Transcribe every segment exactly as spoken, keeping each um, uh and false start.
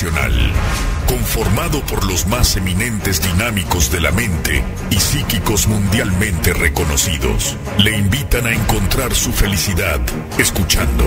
Internacional, conformado por los más eminentes dinámicos de la mente y psíquicos mundialmente reconocidos, le invitan a encontrar su felicidad escuchando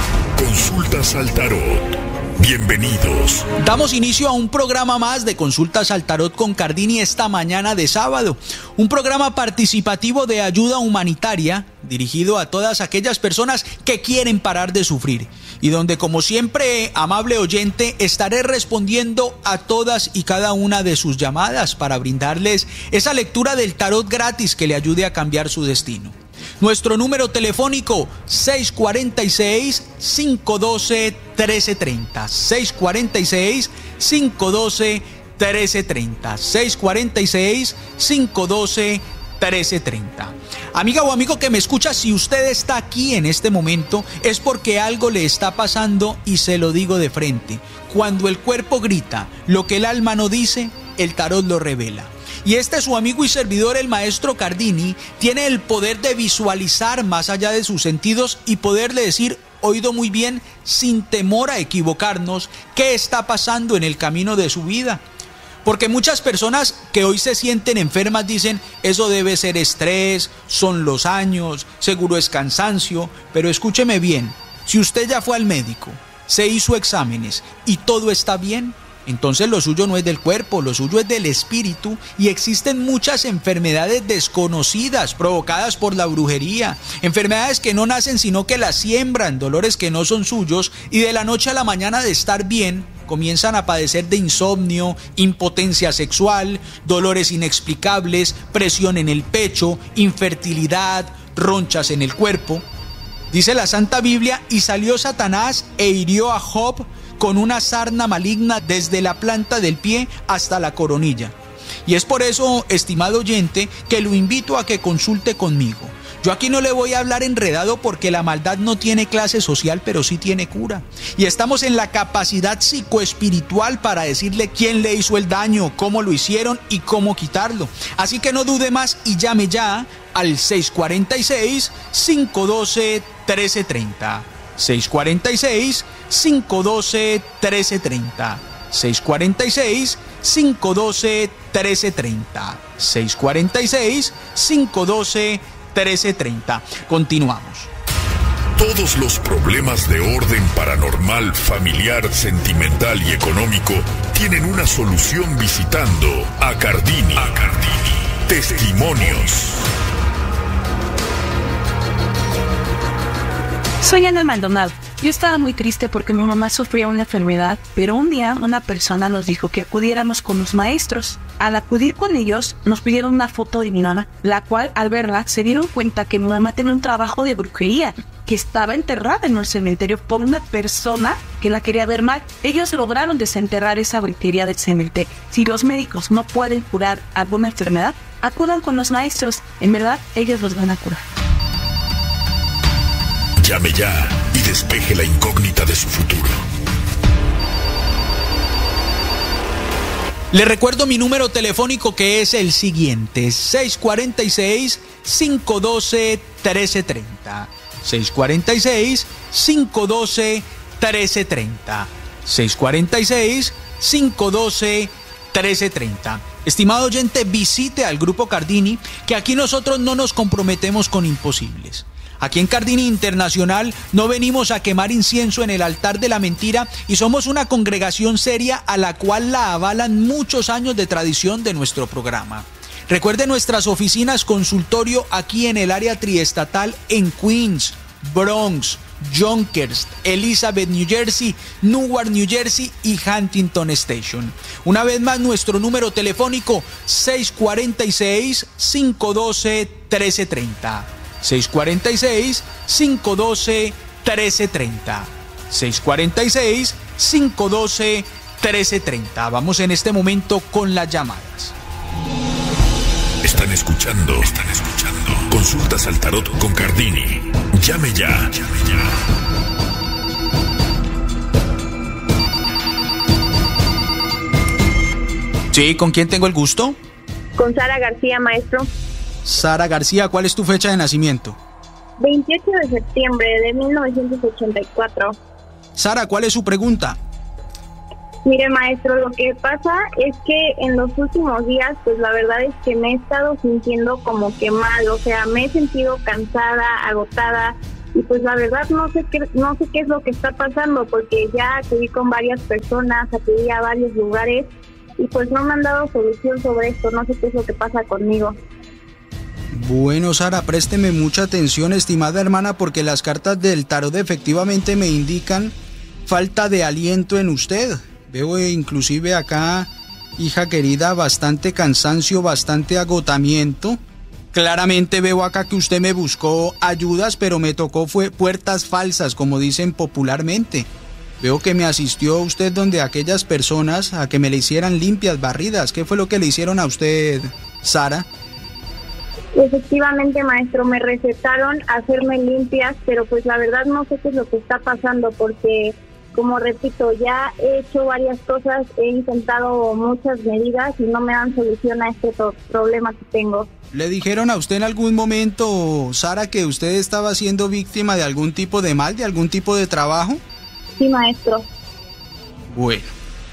Consultas al Tarot. Bienvenidos. Damos inicio a un programa más de Consultas al Tarot con Cardini esta mañana de sábado. Un programa participativo de ayuda humanitaria dirigido a todas aquellas personas que quieren parar de sufrir. Y donde, como siempre, amable oyente, estaré respondiendo a todas y cada una de sus llamadas para brindarles esa lectura del tarot gratis que le ayude a cambiar su destino. Nuestro número telefónico seis cuatro seis, cinco uno dos, uno tres tres cero. seis cuatro seis, cinco uno dos, uno tres tres cero. seis cuatro seis, cinco uno dos, uno tres tres cero. Amiga o amigo que me escucha, si usted está aquí en este momento es porque algo le está pasando y se lo digo de frente. Cuando el cuerpo grita lo que el alma no dice, el tarot lo revela. Y este su amigo y servidor, el maestro Cardini, tiene el poder de visualizar más allá de sus sentidos y poderle decir, oído muy bien, sin temor a equivocarnos, qué está pasando en el camino de su vida. Porque muchas personas que hoy se sienten enfermas dicen, eso debe ser estrés, son los años, seguro es cansancio, pero escúcheme bien, si usted ya fue al médico, se hizo exámenes y todo está bien, entonces lo suyo no es del cuerpo, lo suyo es del espíritu, y existen muchas enfermedades desconocidas provocadas por la brujería, enfermedades que no nacen sino que las siembran, dolores que no son suyos, y de la noche a la mañana de estar bien, comienzan a padecer de insomnio, impotencia sexual, dolores inexplicables, presión en el pecho, infertilidad, ronchas en el cuerpo. Dice la Santa Biblia, y salió Satanás e hirió a Job con una sarna maligna desde la planta del pie hasta la coronilla. Y es por eso, estimado oyente, que lo invito a que consulte conmigo. Yo aquí no le voy a hablar enredado porque la maldad no tiene clase social, pero sí tiene cura. Y estamos en la capacidad psicoespiritual para decirle quién le hizo el daño, cómo lo hicieron y cómo quitarlo. Así que no dude más y llame ya al seis cuatro seis, cinco uno dos, uno tres tres cero. seis cuatro seis, cinco uno dos, uno tres tres cero. seis cuatro seis, cinco uno dos, uno tres tres cero. seis cuatro seis, cinco uno dos, uno tres tres cero. Continuamos. Todos los problemas de orden paranormal, familiar, sentimental y económico tienen una solución visitando a Cardini. A Cardini. Testimonios. Soy Ana Maldonado. Yo estaba muy triste porque mi mamá sufría una enfermedad, pero un día una persona nos dijo que acudiéramos con los maestros. Al acudir con ellos, nos pidieron una foto de mi mamá, la cual al verla se dieron cuenta que mi mamá tenía un trabajo de brujería, que estaba enterrada en el cementerio por una persona que la quería ver mal. Ellos lograron desenterrar esa brujería del cementerio. Si los médicos no pueden curar alguna enfermedad, acudan con los maestros. En verdad, ellos los van a curar. Llame ya y despeje la incógnita de su futuro. Le recuerdo mi número telefónico, que es el siguiente: seis cuatro seis, cinco uno dos, uno tres tres cero. seis cuatro seis, cinco uno dos, uno tres tres cero. seis cuatro seis, cinco uno dos, uno tres tres cero. Estimado oyente, visite al Grupo Cardini, que aquí nosotros no nos comprometemos con imposibles. Aquí en Cardini Internacional no venimos a quemar incienso en el altar de la mentira, y somos una congregación seria a la cual la avalan muchos años de tradición de nuestro programa. Recuerde nuestras oficinas consultorio aquí en el área triestatal en Queens, Bronx, Yonkers, Elizabeth, New Jersey, Newark, New Jersey y Huntington Station. Una vez más, nuestro número telefónico seis cuatro seis, cinco uno dos, uno tres tres cero. seis cuatro seis, cinco uno dos, uno tres tres cero. seis cuatro seis, cinco uno dos, uno tres tres cero. Vamos en este momento con las llamadas. Están escuchando, están escuchando Consultas al Tarot con Cardini. Llame ya, llame ya. Sí, ¿con quién tengo el gusto? Con Sara García, maestro. Sara García, ¿cuál es tu fecha de nacimiento? veintiocho de septiembre de mil novecientos ochenta y cuatro. Sara, ¿cuál es su pregunta? Mire, maestro, lo que pasa es que en los últimos días, pues la verdad es que me he estado sintiendo como que mal, o sea, me he sentido cansada, agotada, y pues la verdad no sé qué, no sé qué es lo que está pasando, porque ya acudí con varias personas, acudí a varios lugares, y pues no me han dado solución sobre esto, no sé qué es lo que pasa conmigo. Bueno, Sara, présteme mucha atención, estimada hermana, porque las cartas del tarot efectivamente me indican falta de aliento en usted. Veo inclusive acá, hija querida, bastante cansancio, bastante agotamiento. Claramente veo acá que usted me buscó ayudas, pero me tocó fue puertas falsas, como dicen popularmente. Veo que me asistió usted donde aquellas personas a que me le hicieran limpias, barridas. ¿Qué fue lo que le hicieron a usted, Sara? Efectivamente, maestro, me recetaron hacerme limpias, pero pues la verdad no sé qué es lo que está pasando, porque, como repito, ya he hecho varias cosas, he intentado muchas medidas y no me dan solución a este pro- problema que tengo. ¿Le dijeron a usted en algún momento, Sara, que usted estaba siendo víctima de algún tipo de mal, de algún tipo de trabajo? Sí, maestro. Bueno.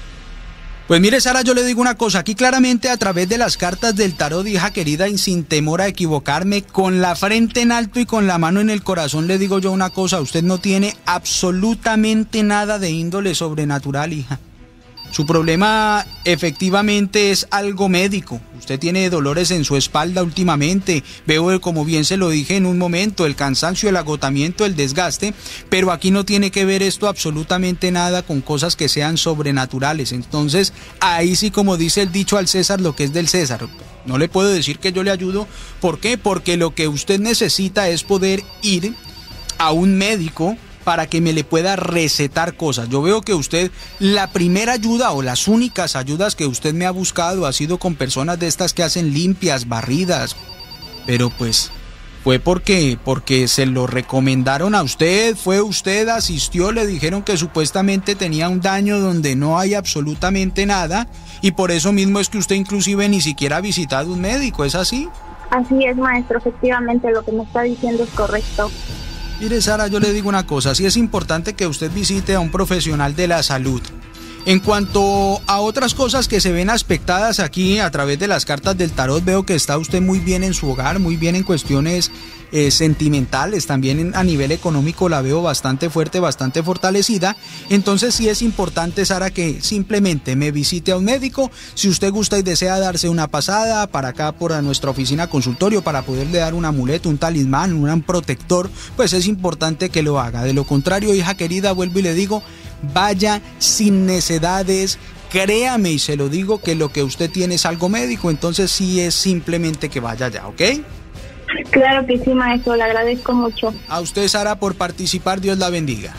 Pues mire, Sara, yo le digo una cosa, aquí claramente a través de las cartas del tarot, hija querida, y sin temor a equivocarme, con la frente en alto y con la mano en el corazón, le digo yo una cosa, usted no tiene absolutamente nada de índole sobrenatural, hija. Su problema efectivamente es algo médico. Usted tiene dolores en su espalda últimamente. Veo, como bien se lo dije en un momento, el cansancio, el agotamiento, el desgaste. Pero aquí no tiene que ver esto absolutamente nada con cosas que sean sobrenaturales. Entonces, ahí sí, como dice el dicho al César, lo que es del César. No le puedo decir que yo le ayudo. ¿Por qué? Porque lo que usted necesita es poder ir a un médico para que me le pueda recetar cosas. Yo veo que usted, la primera ayuda o las únicas ayudas que usted me ha buscado ha sido con personas de estas que hacen limpias, barridas. Pero pues fue porque, porque se lo recomendaron a usted, fue usted, asistió, le dijeron que supuestamente tenía un daño donde no hay absolutamente nada y por eso mismo es que usted inclusive ni siquiera ha visitado un médico, ¿es así? Así es, maestro, efectivamente lo que me está diciendo es correcto. Mire, Sara, yo le digo una cosa, sí es importante que usted visite a un profesional de la salud. En cuanto a otras cosas que se ven aspectadas aquí a través de las cartas del tarot, veo que está usted muy bien en su hogar, muy bien en cuestiones eh, sentimentales, también en, a nivel económico la veo bastante fuerte, bastante fortalecida. Entonces sí es importante, Sara, que simplemente me visite a un médico. Si usted gusta y desea darse una pasada para acá, por a nuestra oficina consultorio, para poderle dar un amuleto, un talismán, un protector, pues es importante que lo haga. De lo contrario, hija querida, vuelvo y le digo, vaya sin necedades, créame y se lo digo que lo que usted tiene es algo médico, entonces sí es simplemente que vaya allá, ¿ok? Claro que sí, maestro, le agradezco mucho. A usted, Sara, por participar, Dios la bendiga.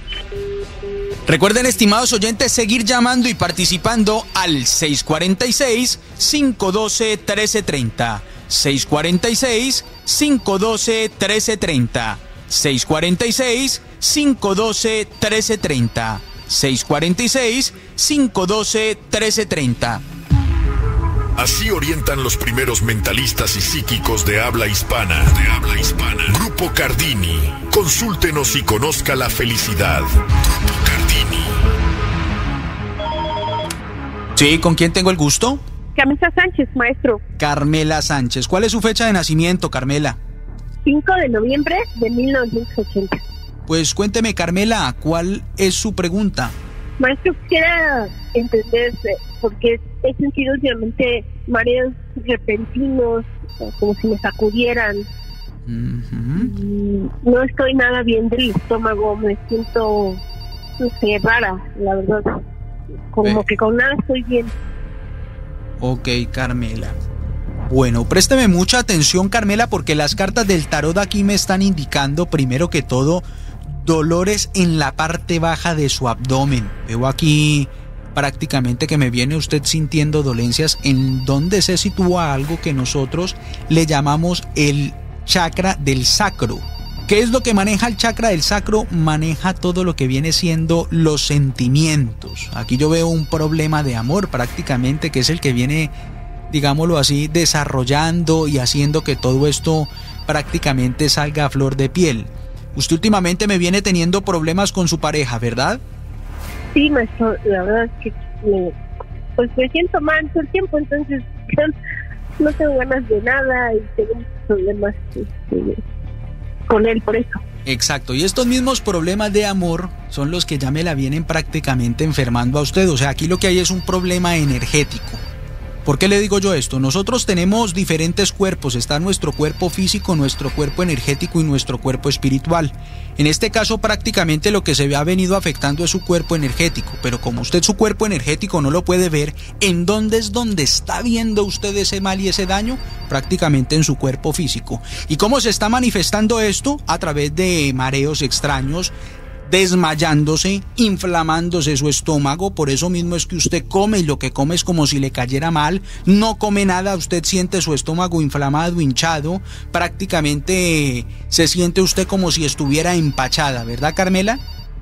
Recuerden, estimados oyentes, seguir llamando y participando al seis cuatro seis, cinco uno dos, uno tres tres cero, seis cuatro seis, cinco uno dos, uno tres tres cero, seis cuatro seis, cinco uno dos, uno tres tres cero, seis cuatro seis, cinco uno dos, uno tres tres cero. Así orientan los primeros mentalistas y psíquicos de habla hispana. De habla hispana. Grupo Cardini. Consúltenos y conozca la felicidad. Grupo Cardini. Sí, ¿con quién tengo el gusto? Carmela Sánchez, maestro. Carmela Sánchez. ¿Cuál es su fecha de nacimiento, Carmela? cinco de noviembre de mil novecientos ochenta. Pues cuénteme, Carmela, ¿cuál es su pregunta? Maestro, quisiera entender por qué he sentido últimamente mareos repentinos, como si me sacudieran. Uh-huh. No estoy nada bien del estómago, me siento, no sé, rara, la verdad. Como eh. que con nada estoy bien. Ok, Carmela. Bueno, présteme mucha atención, Carmela, porque las cartas del tarot aquí me están indicando, primero que todo, dolores en la parte baja de su abdomen. Veo aquí prácticamente que me viene usted sintiendo dolencias en donde se sitúa algo que nosotros le llamamos el chakra del sacro. ¿Qué es lo que maneja el chakra del sacro? Maneja todo lo que viene siendo los sentimientos. Aquí yo veo un problema de amor prácticamente, que es el que viene, digámoslo así, desarrollando y haciendo que todo esto prácticamente salga a flor de piel. Usted últimamente me viene teniendo problemas con su pareja, ¿verdad? Sí, maestro, la verdad es que me, pues me siento mal todo el tiempo, entonces no tengo ganas de nada y tengo muchos problemas este, con él por eso. Exacto, y estos mismos problemas de amor son los que ya me la vienen prácticamente enfermando a usted. O sea, aquí lo que hay es un problema energético. ¿Por qué le digo yo esto? Nosotros tenemos diferentes cuerpos, está nuestro cuerpo físico, nuestro cuerpo energético y nuestro cuerpo espiritual. En este caso prácticamente lo que se ha venido afectando es su cuerpo energético, pero como usted su cuerpo energético no lo puede ver, ¿en dónde es donde está viendo usted ese mal y ese daño? Prácticamente en su cuerpo físico. ¿Y cómo se está manifestando esto? A través de mareos extraños, desmayándose, inflamándose su estómago. Por eso mismo es que usted come y lo que come es como si le cayera mal, no come nada, usted siente su estómago inflamado, hinchado, prácticamente se siente usted como si estuviera empachada, ¿verdad, Carmela?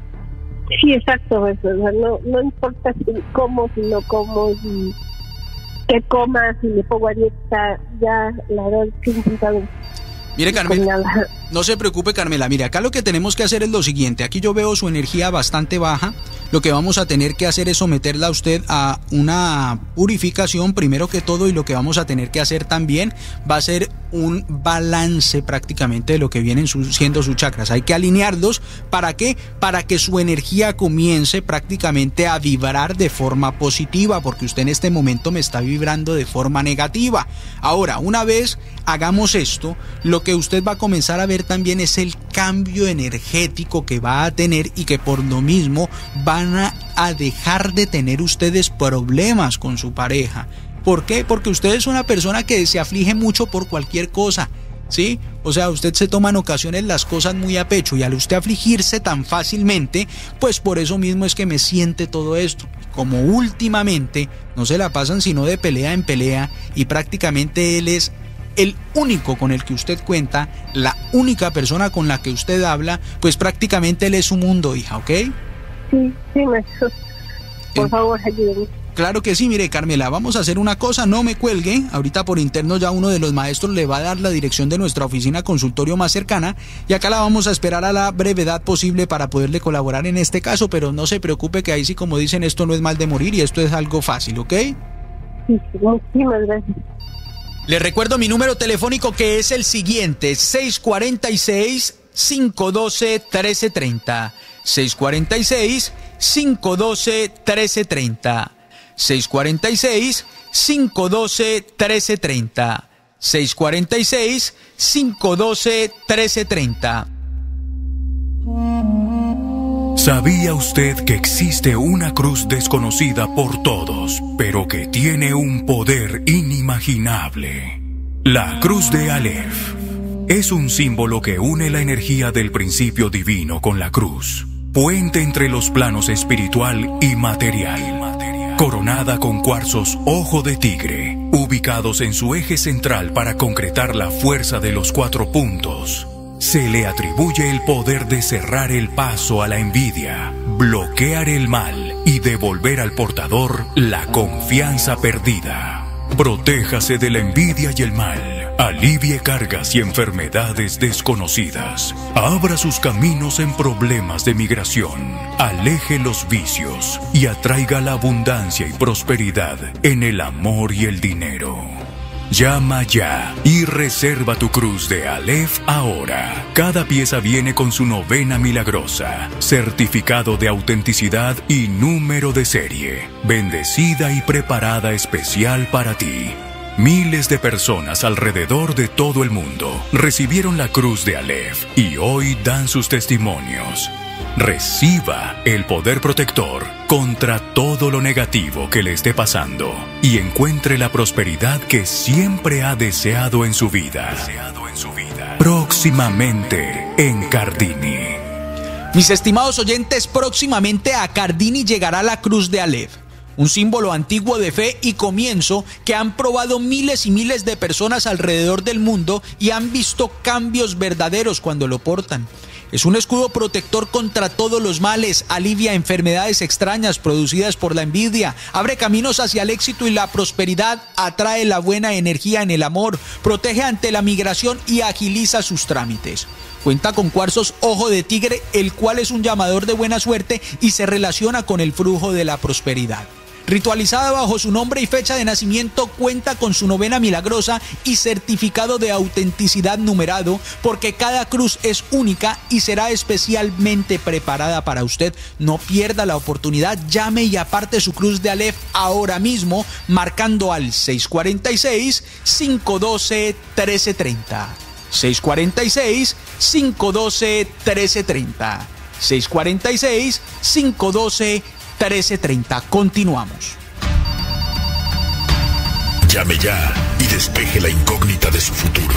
Sí, exacto, eso, o sea, no, no importa si como, si no como, si que coma, si le pongo a dieta, ya la verdad es que he intentado. Mire, Carmela, no se preocupe, Carmela, mire, acá lo que tenemos que hacer es lo siguiente. Aquí yo veo su energía bastante baja. Lo que vamos a tener que hacer es someterla a usted a una purificación primero que todo, y lo que vamos a tener que hacer también va a ser un balance prácticamente de lo que vienen su, siendo sus chakras. Hay que alinearlos. ¿Para qué? Para que su energía comience prácticamente a vibrar de forma positiva, porque usted en este momento me está vibrando de forma negativa. Ahora, una vez hagamos esto, lo que usted va a comenzar a ver también es el cambio energético que va a tener, y que por lo mismo van a, a dejar de tener ustedes problemas con su pareja. ¿Por qué? Porque usted es una persona que se aflige mucho por cualquier cosa, ¿sí? O sea, usted se toma en ocasiones las cosas muy a pecho, y al usted afligirse tan fácilmente, pues por eso mismo es que me siente todo esto. Como últimamente no se la pasan sino de pelea en pelea, y prácticamente él es el único con el que usted cuenta, la única persona con la que usted habla, pues prácticamente él es su mundo, hija, ¿ok? Sí, sí, maestro. Por eh, favor, ayúdenme. Claro que sí. Mire, Carmela, vamos a hacer una cosa, no me cuelgue. Ahorita por interno ya uno de los maestros le va a dar la dirección de nuestra oficina consultorio más cercana, y acá la vamos a esperar a la brevedad posible para poderle colaborar en este caso, pero no se preocupe que ahí sí, como dicen, esto no es mal de morir y esto es algo fácil, ¿ok? Sí, sí, muchísimas gracias. Le recuerdo mi número telefónico, que es el siguiente: seis cuatro seis, cinco uno dos, uno tres tres cero. seis cuatro seis, cinco uno dos, uno tres tres cero. seis cuatro seis, cinco uno dos, uno tres tres cero. seis cuatro seis, cinco uno dos, uno tres tres cero. ¿Sabía usted que existe una cruz desconocida por todos, pero que tiene un poder inimaginable? La cruz de Aleph es un símbolo que une la energía del principio divino con la cruz, puente entre los planos espiritual y material, coronada con cuarzos ojo de tigre, ubicados en su eje central para concretar la fuerza de los cuatro puntos. Se le atribuye el poder de cerrar el paso a la envidia, bloquear el mal y devolver al portador la confianza perdida. Protéjase de la envidia y el mal, alivie cargas y enfermedades desconocidas, abra sus caminos en problemas de migración, aleje los vicios y atraiga la abundancia y prosperidad en el amor y el dinero. Llama ya y reserva tu cruz de Aleph ahora. Cada pieza viene con su novena milagrosa, certificado de autenticidad y número de serie, bendecida y preparada especial para ti. Miles de personas alrededor de todo el mundo recibieron la cruz de Aleph y hoy dan sus testimonios. Reciba el poder protector contra todo lo negativo que le esté pasando y encuentre la prosperidad que siempre ha deseado en su vida. Deseado en su vida. Próximamente en Cardini. Mis estimados oyentes, próximamente a Cardini llegará la cruz de Aleph, un símbolo antiguo de fe y comienzo que han probado miles y miles de personas alrededor del mundo y han visto cambios verdaderos cuando lo portan. Es un escudo protector contra todos los males, alivia enfermedades extrañas producidas por la envidia, abre caminos hacia el éxito y la prosperidad, atrae la buena energía en el amor, protege ante la migración y agiliza sus trámites. Cuenta con cuarzos ojo de tigre, el cual es un llamador de buena suerte y se relaciona con el flujo de la prosperidad. ritualizada bajo su nombre y fecha de nacimiento, cuenta con su novena milagrosa y certificado de autenticidad numerado, porque cada cruz es única y será especialmente preparada para usted. No pierda la oportunidad, llame y aparte su cruz de Aleph ahora mismo, marcando al seis cuatro seis, cinco uno dos, uno tres tres cero. seis cuatro seis, cinco uno dos, uno tres tres cero. seis cuatro seis, cinco uno dos, uno tres tres cero. Continuamos. Llame ya y despeje la incógnita de su futuro.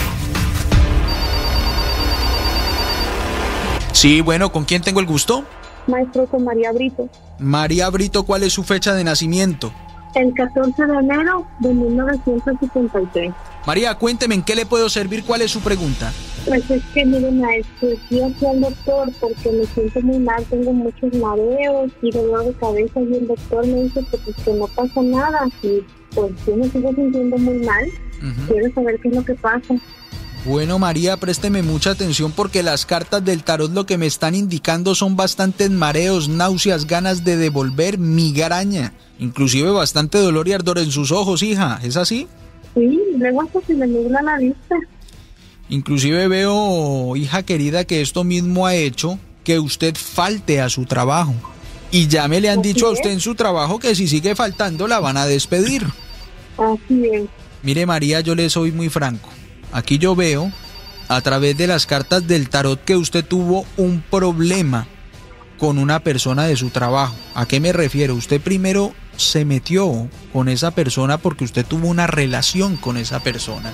Sí, bueno, ¿con quién tengo el gusto? Maestro, con María Brito. María Brito, ¿cuál es su fecha de nacimiento? El catorce de enero de mil novecientos setenta y tres. María, cuénteme, ¿en qué le puedo servir? ¿Cuál es su pregunta? Pues es que, mire, maestro, fui aquí al doctor porque me siento muy mal, tengo muchos mareos y dolor de cabeza, y el doctor me dice que, pues, que no pasa nada, y pues yo me sigo sintiendo muy mal. Uh-huh. Quiero saber qué es lo que pasa. Bueno, María, présteme mucha atención porque las cartas del tarot lo que me están indicando son bastantes mareos, náuseas, ganas de devolver, migraña, inclusive bastante dolor y ardor en sus ojos, hija, ¿es así? Sí, luego hasta se me nubla la vista. Inclusive veo, hija querida, que esto mismo ha hecho que usted falte a su trabajo. Y ya me le han dicho a usted en su trabajo que si sigue faltando la van a despedir. Así es. Mire, María, yo le soy muy franco. Aquí yo veo, a través de las cartas del tarot, que usted tuvo un problema con una persona de su trabajo. ¿A qué me refiero? Usted primero se metió con esa persona porque usted tuvo una relación con esa persona.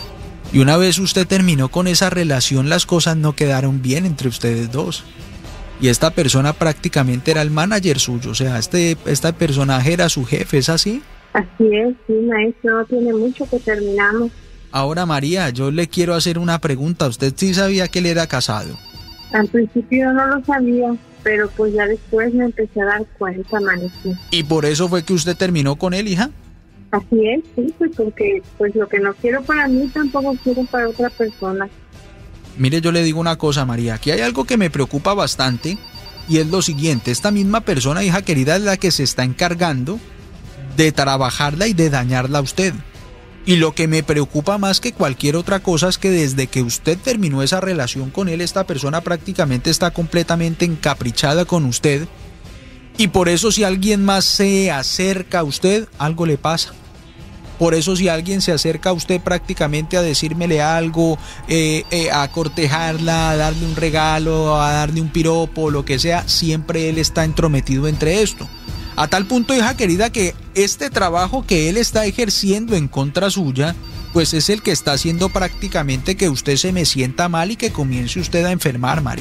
Y una vez usted terminó con esa relación, las cosas no quedaron bien entre ustedes dos. Y esta persona prácticamente era el manager suyo, o sea, este, este personaje era su jefe, ¿es así? Así es, sí, maestro, no tiene mucho que terminamos. Ahora, María, yo le quiero hacer una pregunta. ¿Usted sí sabía que él era casado? Al principio no lo sabía, pero pues ya después me empecé a dar cuenta, maestro. ¿Y por eso fue que usted terminó con él, hija? Así es, sí, pues porque pues lo que no quiero para mí tampoco quiero para otra persona. Mire, yo le digo una cosa, María, aquí hay algo que me preocupa bastante y es lo siguiente. Esta misma persona, hija querida, es la que se está encargando de trabajarla y de dañarla a usted. Y lo que me preocupa más que cualquier otra cosa es que desde que usted terminó esa relación con él, esta persona prácticamente está completamente encaprichada con usted. Y por eso si alguien más se acerca a usted, algo le pasa. Por eso si alguien se acerca a usted prácticamente a decírmele algo, eh, eh, a cortejarla, a darle un regalo, a darle un piropo, lo que sea, siempre él está entrometido entre esto. A tal punto, hija querida, que este trabajo que él está ejerciendo en contra suya, pues es el que está haciendo prácticamente que usted se me sienta mal y que comience usted a enfermar, María.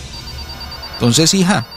Entonces, hija,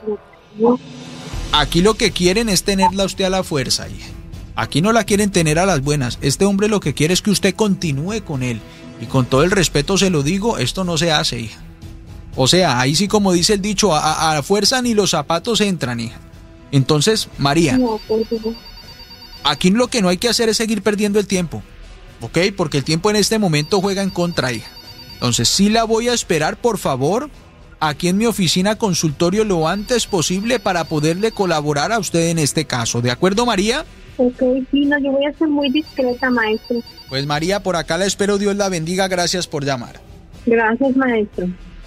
aquí lo que quieren es tenerla usted a la fuerza, hija. Aquí no la quieren tener a las buenas. Este hombre lo que quiere es que usted continúe con él. Y con todo el respeto se lo digo, esto no se hace, hija. O sea, ahí sí, como dice el dicho, a, a fuerza ni los zapatos entran, hija. Entonces, María, aquí lo que no hay que hacer es seguir perdiendo el tiempo, ¿ok? Porque el tiempo en este momento juega en contra, hija. Entonces, sí la voy a esperar, por favor, aquí en mi oficina consultorio lo antes posible para poderle colaborar a usted en este caso. ¿De acuerdo, María? Ok, sí, no, yo voy a ser muy discreta, maestro. Pues, María, por acá la espero. Dios la bendiga. Gracias por llamar. Gracias, maestro.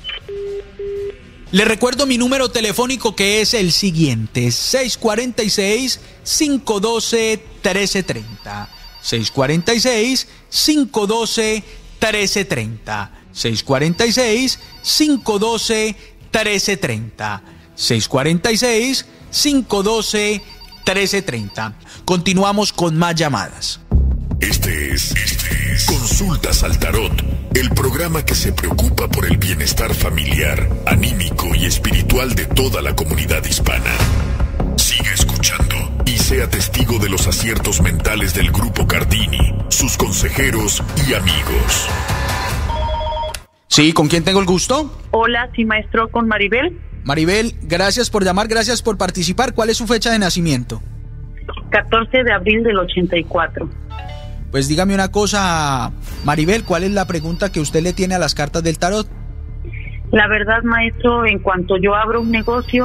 Le recuerdo mi número telefónico, que es el siguiente: seis cuatro seis, cinco uno dos, tres cero tres cero. seis cuatro seis, cinco uno dos, tres cero tres cero. seis cuatro seis, cinco uno dos, tres cero tres cero. seis cuatro seis, cinco uno dos, tres cero tres cero. Continuamos con más llamadas. Este es, este es Consultas al Tarot, el programa que se preocupa por el bienestar familiar, anímico y espiritual de toda la comunidad hispana. Sigue escuchando y sea testigo de los aciertos mentales del Grupo Cardini, sus consejeros y amigos. Sí, ¿con quién tengo el gusto? Hola, sí, maestro, con Maribel. Maribel, gracias por llamar, gracias por participar. ¿Cuál es su fecha de nacimiento? catorce de abril del ochenta y cuatro. Pues dígame una cosa, Maribel, ¿cuál es la pregunta que usted le tiene a las cartas del tarot? La verdad, maestro, en cuanto yo abro un negocio,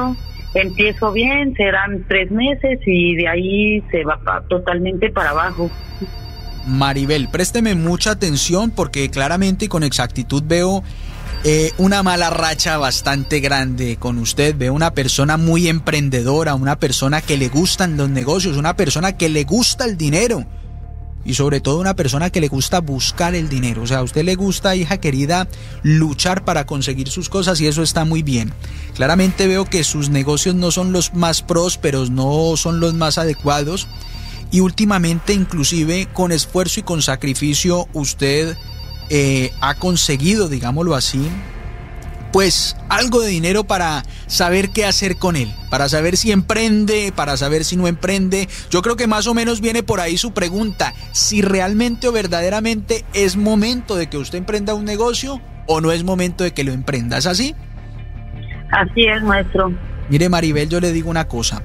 empiezo bien, serán tres meses y de ahí se va pa- totalmente para abajo. Maribel, présteme mucha atención porque claramente y con exactitud veo eh, una mala racha bastante grande con usted. Veo una persona muy emprendedora, una persona que le gustan los negocios, una persona que le gusta el dinero y sobre todo una persona que le gusta buscar el dinero. O sea, a usted le gusta, hija querida, luchar para conseguir sus cosas y eso está muy bien. Claramente veo que sus negocios no son los más prósperos, no son los más adecuados. Y últimamente, inclusive, con esfuerzo y con sacrificio, usted eh, ha conseguido, digámoslo así, pues algo de dinero para saber qué hacer con él, para saber si emprende, para saber si no emprende. Yo creo que más o menos viene por ahí su pregunta, si realmente o verdaderamente es momento de que usted emprenda un negocio o no es momento de que lo emprenda. ¿Es así? Así es, maestro. Mire, Maribel, yo le digo una cosa.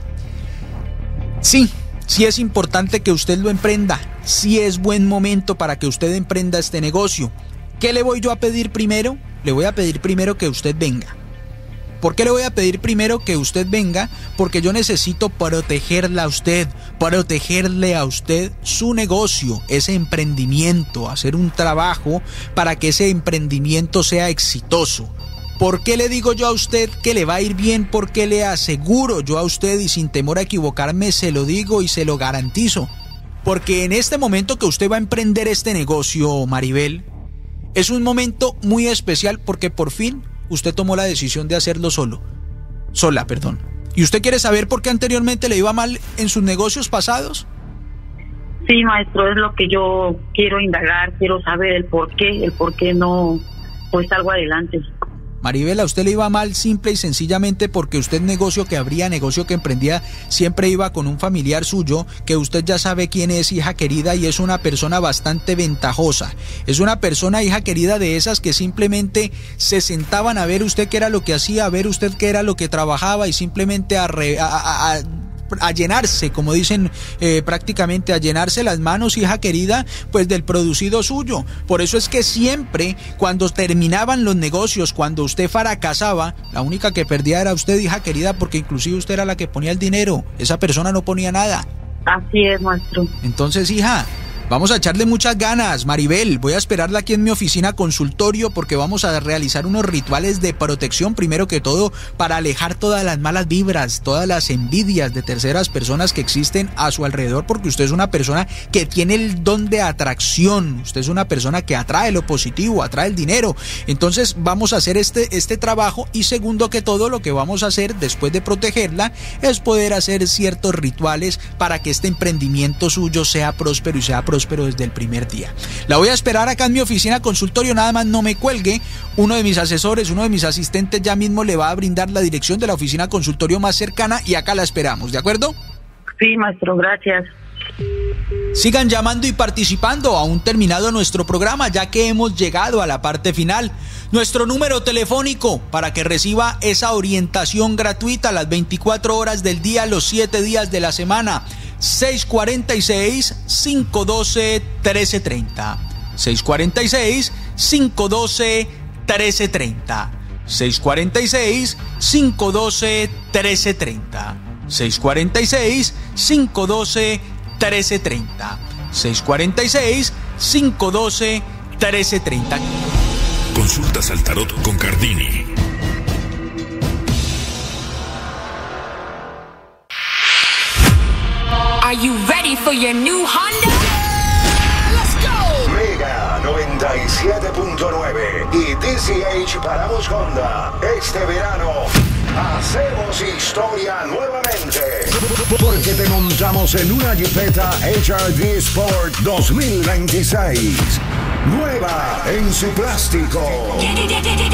Sí. Sí es importante que usted lo emprenda, sí es buen momento para que usted emprenda este negocio. ¿Qué le voy yo a pedir primero? Le voy a pedir primero que usted venga. ¿Por qué le voy a pedir primero que usted venga? Porque yo necesito protegerla a usted, protegerle a usted su negocio, ese emprendimiento, hacer un trabajo para que ese emprendimiento sea exitoso. ¿Por qué le digo yo a usted que le va a ir bien? Porque le aseguro yo a usted y sin temor a equivocarme se lo digo y se lo garantizo. Porque en este momento que usted va a emprender este negocio, Maribel, es un momento muy especial porque por fin usted tomó la decisión de hacerlo solo. Sola, perdón. ¿Y usted quiere saber por qué anteriormente le iba mal en sus negocios pasados? Sí, maestro, es lo que yo quiero indagar, quiero saber el por qué, el por qué no pues salgo adelante. Maribel, a usted le iba mal simple y sencillamente porque usted negocio que abría, negocio que emprendía, siempre iba con un familiar suyo, que usted ya sabe quién es, hija querida, y es una persona bastante ventajosa. Es una persona, hija querida, de esas que simplemente se sentaban a ver usted qué era lo que hacía, a ver usted qué era lo que trabajaba y simplemente a... Re, a, a, a a llenarse, como dicen eh, prácticamente a llenarse las manos, hija querida, pues del producido suyo. Por eso es que siempre cuando terminaban los negocios, cuando usted fracasaba, la única que perdía era usted, hija querida, porque inclusive usted era la que ponía el dinero, esa persona no ponía nada. Así es, maestro. Entonces, hija, vamos a echarle muchas ganas, Maribel. Voy a esperarla aquí en mi oficina consultorio porque vamos a realizar unos rituales de protección, primero que todo, para alejar todas las malas vibras, todas las envidias de terceras personas que existen a su alrededor, porque usted es una persona que tiene el don de atracción, usted es una persona que atrae lo positivo, atrae el dinero. Entonces vamos a hacer este, este trabajo y segundo que todo, lo que vamos a hacer después de protegerla es poder hacer ciertos rituales para que este emprendimiento suyo sea próspero y sea próspero próspero desde el primer día. La voy a esperar acá en mi oficina consultorio, nada más no me cuelgue. Uno de mis asesores, uno de mis asistentes ya mismo le va a brindar la dirección de la oficina consultorio más cercana y acá la esperamos, ¿de acuerdo? Sí, maestro, gracias. Sigan llamando y participando, aún terminado nuestro programa, ya que hemos llegado a la parte final. Nuestro número telefónico para que reciba esa orientación gratuita las veinticuatro horas del día, los siete días de la semana. seis cuatro seis, cinco uno dos, uno tres tres cero. seis cuatro seis, cinco uno dos, uno tres tres cero. seis cuatro seis, cinco uno dos, uno tres tres cero. seis cuatro seis, cinco uno dos, uno tres tres cero. seis cuatro seis, cinco uno dos, uno tres tres cero. Consultas al tarot con Cardini. Are you ready for your new Honda? Yeah, let's go. Mega noventa y siete punto nueve y D C H Paramos Honda. Este verano hacemos historia nuevamente. Porque te montamos en una Jeepeta H R V Sport dos mil veintiséis. Nueva en su plástico.